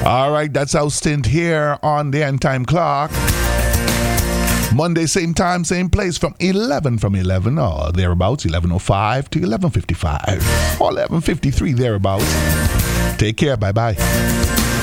All right, that's our stint here on the End Time Clock. Monday, same time, same place from 11 or thereabouts, 11:05 to 11:55 or 11:53 thereabouts. Take care. Bye-bye.